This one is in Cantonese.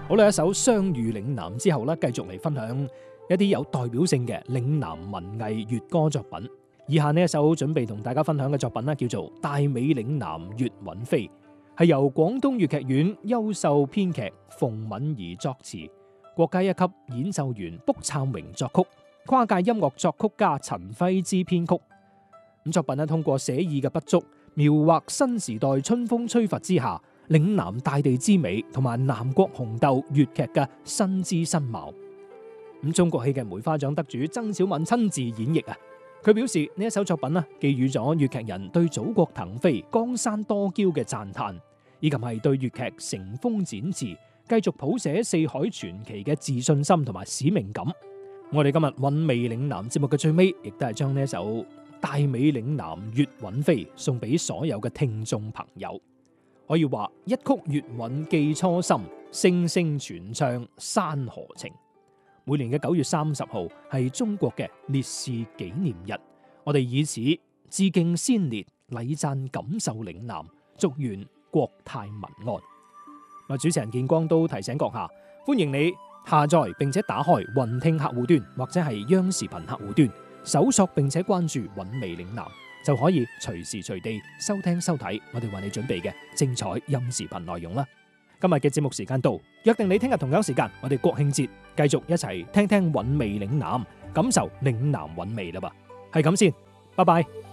好啦，一首《相遇嶺南》之後咧，繼續嚟分享一啲有代表性嘅嶺南文藝粵歌作品。以下呢一首準備同大家分享嘅作品咧，叫做《大美嶺南粵韻飛》，係由廣東粵劇院優秀編劇馮敏儀作詞，國家一級演奏員卜燦榮作曲，跨界音樂作曲家陳輝之編曲。咁作品咧，通過寫意嘅筆觸，描畫新時代春風吹拂之下嶺南大地之美，同埋南國紅豆粵劇嘅新姿新貌。咁中國戲劇梅花獎得主曾小敏親自演繹啊！佢表示呢一首作品啊，寄予咗粵劇人對祖國騰飛、江山多嬌嘅讚嘆，以及係對粵劇乘風展翅、繼續譜寫四海傳奇嘅自信心同埋使命感。我哋今日韻味嶺南節目嘅最尾，亦都係將呢一首《大美嶺南粵韻飛》送俾所有嘅聽眾朋友。可以話一曲粵韻記初心，聲聲傳唱山河情。每年嘅9月30號係中國嘅烈士紀念日，我哋以此致敬先烈，禮讚錦繡嶺南，祝願國泰民安。主持人建光都提醒閣下，歡迎你下載並且打開雲聽客戶端或者係央視頻客戶端，搜索並且關注韻味嶺南，就可以隨時隨地收聽收睇我哋為你準備嘅精彩音視頻內容啦。今日嘅節目時間到，約定你聽日同樣時間，我哋國慶節繼續一齊聽聽韻味嶺南，感受嶺南韻味啦噃。係咁先，拜拜。